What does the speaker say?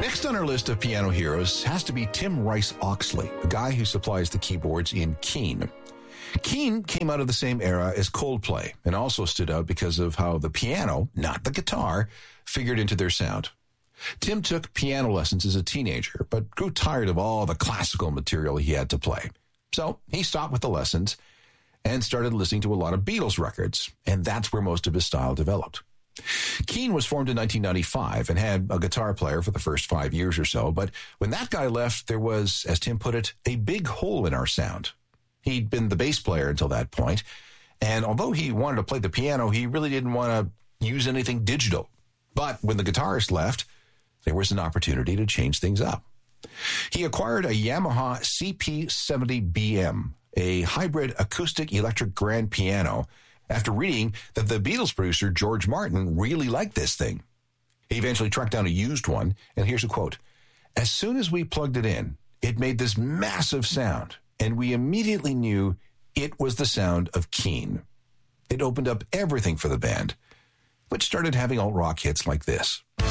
Next on our list of piano heroes has to be Tim Rice-Oxley, the guy who supplies the keyboards in Keane. Keane came out of the same era as Coldplay and also stood out because of how the piano, not the guitar, figured into their sound. Tim took piano lessons as a teenager, but grew tired of all the classical material he had to play. So he stopped with the lessons and started listening to a lot of Beatles records, and that's where most of his style developed. Keane was formed in 1995 and had a guitar player for the first 5 years or so, but when that guy left, there was, as Tim put it, a big hole in our sound. He'd been the bass player until that point, and although he wanted to play the piano, he really didn't want to use anything digital. But when the guitarist left, there was an opportunity to change things up. He acquired a Yamaha CP70BM, a hybrid acoustic electric grand piano, after reading that the Beatles producer George Martin really liked this thing. He eventually tracked down a used one, and here's a quote. "As soon as we plugged it in, it made this massive sound, and we immediately knew it was the sound of Keane. It opened up everything for the band, which started having alt-rock hits like this."